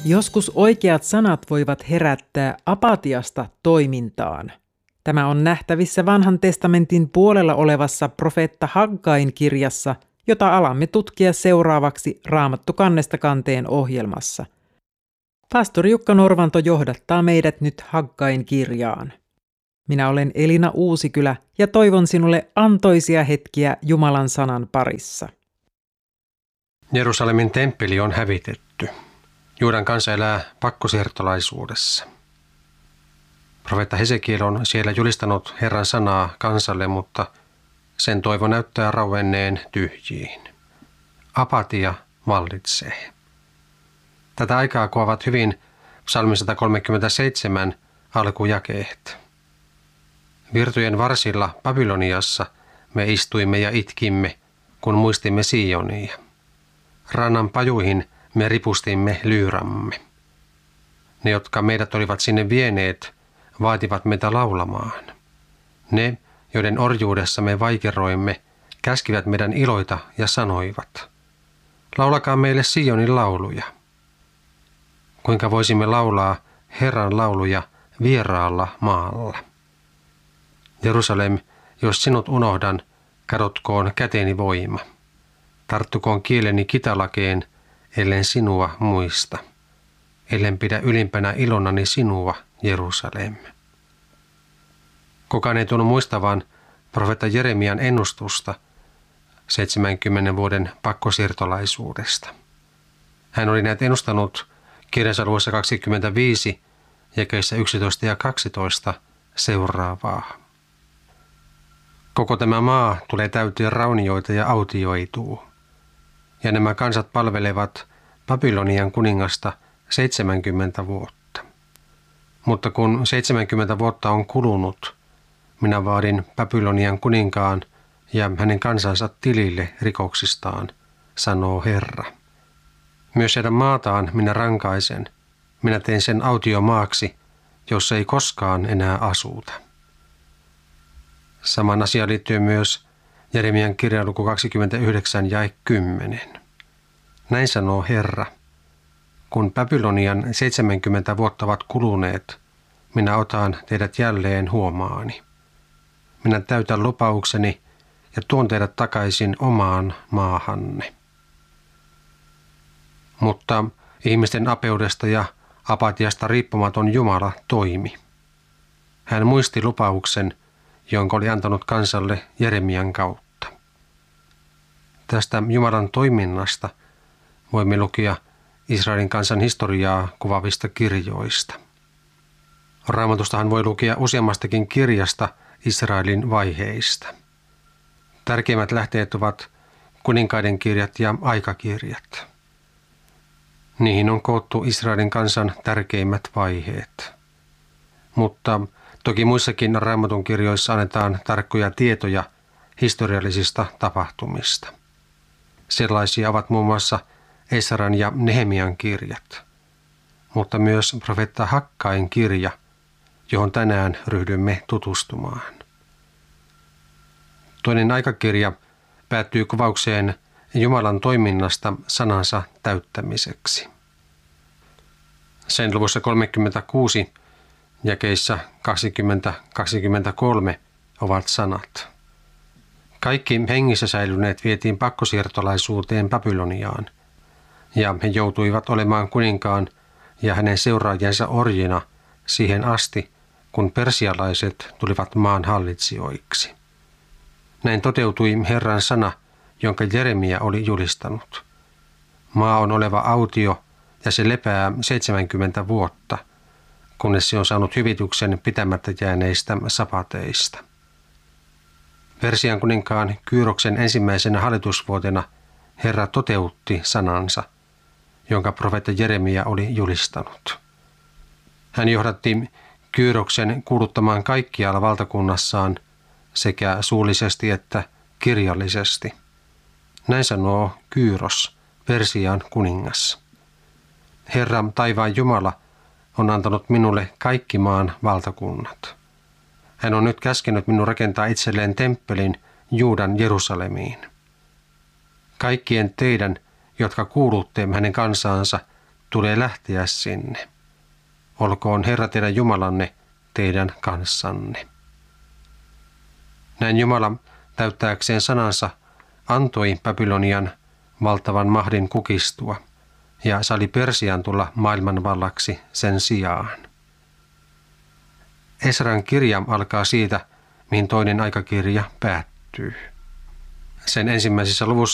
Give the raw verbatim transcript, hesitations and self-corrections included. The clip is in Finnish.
Joskus oikeat sanat voivat herättää apatiasta toimintaan. Tämä on nähtävissä Vanhan testamentin puolella olevassa profeetta Haggain kirjassa, jota alamme tutkia seuraavaksi Raamattu kannesta kanteen ohjelmassa. Pastori Jukka Norvanto johdattaa meidät nyt Haggain kirjaan. Minä olen Elina Uusikylä ja toivon sinulle antoisia hetkiä Jumalan sanan parissa. Jerusalemin temppeli on hävitetty. Juudan kansa elää pakkosiirtolaisuudessa. Profeetta Hesekiel on siellä julistanut Herran sanaa kansalle, mutta sen toivo näyttää rauenneen tyhjiin. Apatia vallitsee. Tätä aikaa kuvaavat hyvin psalmi sata kolmekymmentäseitsemän alkujakeet. Virtujen varsilla Babyloniassa me istuimme ja itkimme, kun muistimme Sionia. Rannan pajuihin me ripustimme lyyramme. Ne, jotka meidät olivat sinne vieneet, vaativat meitä laulamaan. Ne, joiden orjuudessa me vaikeroimme, käskivät meidän iloita ja sanoivat: laulakaa meille Sionin lauluja. Kuinka voisimme laulaa Herran lauluja vieraalla maalla? Jerusalem, jos sinut unohdan, kadotkoon käteni voima. Tarttukoon kieleni kitalakeen, ellen sinua muista. Ellen pidä ylimpänä ilonani sinua, Jerusalem. Kukaan ei tunnu muistavan profeetta Jeremian ennustusta seitsemänkymmenen vuoden pakkosiirtolaisuudesta. Hän oli näet ennustanut kirjansa luvussa kaksikymmentäviisi, jakeissa yksitoista ja kaksitoista seuraavaa. Koko tämä maa tulee täytyä raunioita ja autioituu, ja nämä kansat palvelevat Babylonian kuningasta seitsemänkymmentä vuotta. Mutta kun seitsemänkymmentä vuotta on kulunut, minä vaadin Babylonian kuninkaan ja hänen kansansa tilille rikoksistaan, sanoo Herra. Myös heidän maataan minä rankaisen, minä teen sen autiomaaksi, jossa ei koskaan enää asuta. Saman asia liittyy myös Jeremian kirjan luku kaksikymmentäyhdeksän jae kymmenen. Näin sanoo Herra: kun Babylonian seitsemänkymmentä vuotta ovat kuluneet, minä otan teidät jälleen huomaani. Minä täytän lupaukseni ja tuon teidät takaisin omaan maahanne. Mutta ihmisten apeudesta ja apatiasta riippumaton Jumala toimi. Hän muisti lupauksen, jonka oli antanut kansalle Jeremian kautta. Tästä Jumalan toiminnasta voimme lukea Israelin kansan historiaa kuvaavista kirjoista. Raamatustahan voi lukea useammastakin kirjasta Israelin vaiheista. Tärkeimmät lähteet ovat kuninkaiden kirjat ja aikakirjat. Niihin on koottu Israelin kansan tärkeimmät vaiheet. Mutta toki muissakin Raamatun kirjoissa annetaan tarkkoja tietoja historiallisista tapahtumista. Sellaisia ovat muun muassa Esran ja Nehemian kirjat, mutta myös profeetta Haggain kirja, johon tänään ryhdymme tutustumaan. Toinen aikakirja päättyy kuvaukseen Jumalan toiminnasta sanansa täyttämiseksi. Sen luvussa kolmekymmentäkuusi jakeissa kaksikymmentä kaksikymmentäkolme ovat sanat: kaikki hengissä säilyneet vietiin pakkosiirtolaisuuteen Babyloniaan, ja he joutuivat olemaan kuninkaan ja hänen seuraajiensa orjina siihen asti, kun persialaiset tulivat maan hallitsijoiksi. Näin toteutui Herran sana, jonka Jeremia oli julistanut. Maa on oleva autio ja se lepää seitsemänkymmentä vuotta, kunnes se on saanut hyvityksen pitämättä jääneistä sapateista. Persian kuninkaan Kyroksen ensimmäisenä hallitusvuotena Herra toteutti sanansa, jonka profeetta Jeremia oli julistanut. Hän johdatti Kyroksen kuuluttamaan kaikkialla valtakunnassaan sekä suullisesti että kirjallisesti. Näin sanoo Kyros, Persian kuningas. Herra, taivaan Jumala, on antanut minulle kaikki maan valtakunnat. Hän on nyt käskenyt minun rakentaa itselleen temppelin Juudan Jerusalemiin. Kaikkien teidän, jotka kuulutte hänen kansaansa, tulee lähteä sinne. Olkoon Herra teidän Jumalanne teidän kanssanne. Näin Jumala täyttääkseen sanansa antoi Babylonian valtavan mahdin kukistua ja sali Persian tulla maailmanvallaksi sen sijaan. Esran kirja alkaa siitä, mihin toinen aikakirja päättyy. Sen ensimmäisessä luvussa